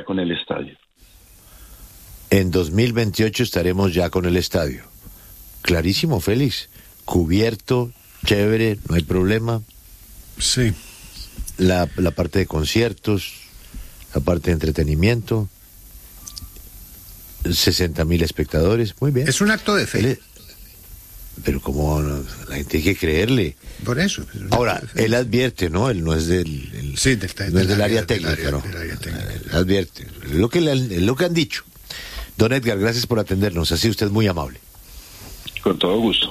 con el estadio. En 2028 estaremos ya con el estadio. Clarísimo, Félix. Cubierto, chévere, no hay problema. Sí. La parte de conciertos, la parte de entretenimiento, 60.000 espectadores, muy bien. Es un acto de fe. Pero como la gente tiene que creerle. Por eso. Ahora, él advierte, ¿no? Él no es del área técnica, ¿no? Él advierte. Es lo que han dicho. Don Edgar, gracias por atendernos. Ha sido usted muy amable. Con todo gusto.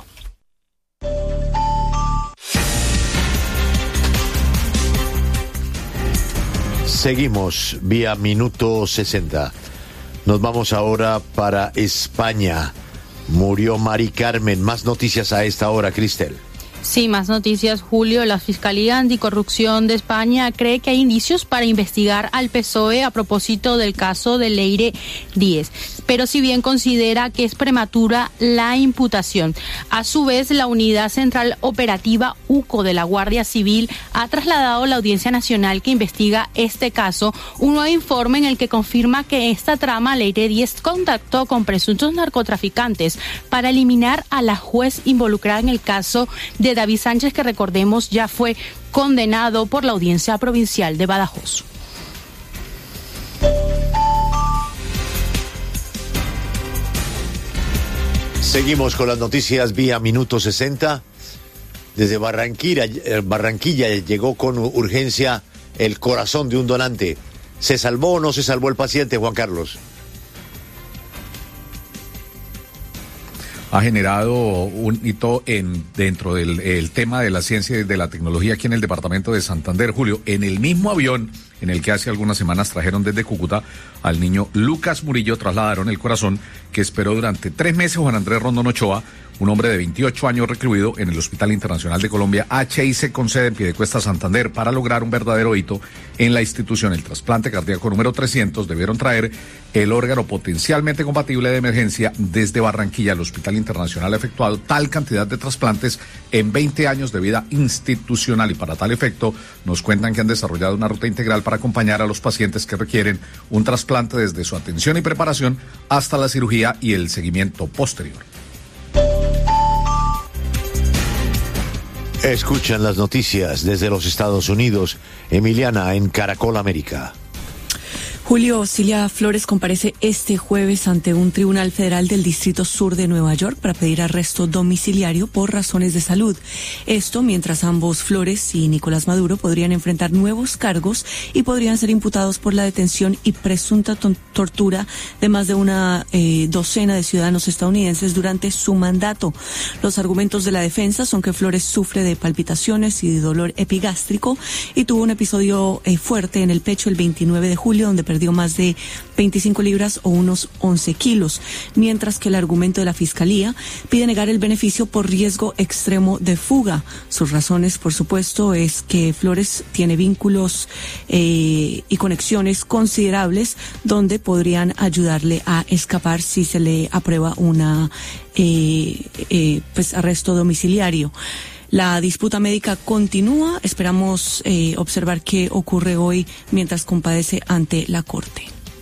Seguimos vía Minuto 60. Nos vamos ahora para España. Murió Mari Carmen. Más noticias a esta hora, Cristel. Sí, más noticias, Julio. La Fiscalía Anticorrupción de España cree que hay indicios para investigar al PSOE a propósito del caso de Leire Díez, pero si bien considera que es prematura la imputación. A su vez, la Unidad Central Operativa UCO de la Guardia Civil ha trasladado a la Audiencia Nacional que investiga este caso un nuevo informe en el que confirma que esta trama, Leire Díez, contactó con presuntos narcotraficantes para eliminar a la juez involucrada en el caso de David Sánchez, que recordemos ya fue condenado por la Audiencia Provincial de Badajoz. Seguimos con las noticias vía Minuto 60. Desde Barranquilla llegó con urgencia el corazón de un donante. ¿Se salvó o no se salvó el paciente, Juan Carlos? Ha generado un hito dentro del tema de la ciencia y de la tecnología aquí en el departamento de Santander, Julio. En el mismo avión en el que hace algunas semanas trajeron desde Cúcuta al niño Lucas Murillo, trasladaron el corazón que esperó durante 3 meses Juan Andrés Rondón Ochoa, un hombre de 28 años recluido en el Hospital Internacional de Colombia, HIC, con sede en Piedecuesta, Santander, para lograr un verdadero hito en la institución. El trasplante cardíaco número 300 debieron traer el órgano potencialmente compatible de emergencia desde Barranquilla. El Hospital Internacional ha efectuado tal cantidad de trasplantes en 20 años de vida institucional y para tal efecto nos cuentan que han desarrollado una ruta integral para acompañar a los pacientes que requieren un trasplante desde su atención y preparación hasta la cirugía y el seguimiento posterior. Escuchan las noticias desde los Estados Unidos. Emiliana, en Caracol América. Julio, Cilia Flores comparece este jueves ante un tribunal federal del Distrito Sur de Nueva York para pedir arresto domiciliario por razones de salud. Esto mientras ambos, Flores y Nicolás Maduro, podrían enfrentar nuevos cargos y podrían ser imputados por la detención y presunta tortura de más de una docena de ciudadanos estadounidenses durante su mandato. Los argumentos de la defensa son que Flores sufre de palpitaciones y de dolor epigástrico y tuvo un episodio fuerte en el pecho el 29 de julio donde perdió más de 25 libras o unos 11 kilos, mientras que el argumento de la Fiscalía pide negar el beneficio por riesgo extremo de fuga. Sus razones, por supuesto, es que Flores tiene vínculos y conexiones considerables donde podrían ayudarle a escapar si se le aprueba una arresto domiciliario. La disputa médica continúa. Esperamos observar qué ocurre hoy mientras comparece ante la Corte.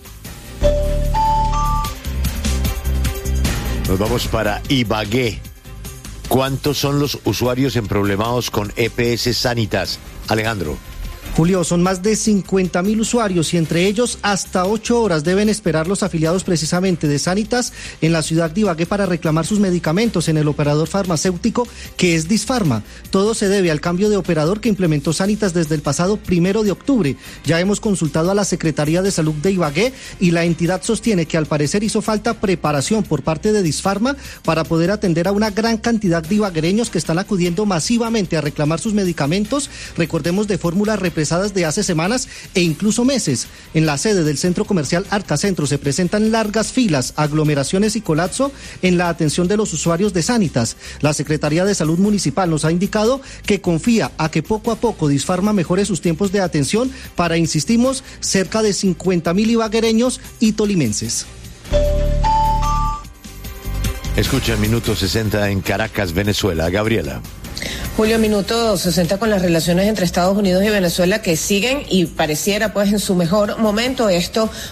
Nos vamos para Ibagué. ¿Cuántos son los usuarios emproblemados con EPS Sanitas? Alejandro. Julio, son más de 50.000 usuarios y entre ellos hasta 8 horas deben esperar los afiliados precisamente de Sanitas en la ciudad de Ibagué para reclamar sus medicamentos en el operador farmacéutico que es Disfarma. Todo se debe al cambio de operador que implementó Sanitas desde el pasado 1 de octubre. Ya hemos consultado a la Secretaría de Salud de Ibagué y la entidad sostiene que al parecer hizo falta preparación por parte de Disfarma para poder atender a una gran cantidad de ibaguereños que están acudiendo masivamente a reclamar sus medicamentos, recordemos de fórmulas represadas de hace semanas e incluso meses. En la sede del centro comercial Arcacentro se presentan largas filas, aglomeraciones y colapso en la atención de los usuarios de Sanitas. La Secretaría de Salud Municipal nos ha indicado que confía a que poco a poco Disfarma mejore sus tiempos de atención para, insistimos, cerca de 50.000 ibaguereños y tolimenses. Escucha Minuto 60 en Caracas, Venezuela. Gabriela. Julio, Minuto 60 con las relaciones entre Estados Unidos y Venezuela que siguen y pareciera pues en su mejor momento. Esto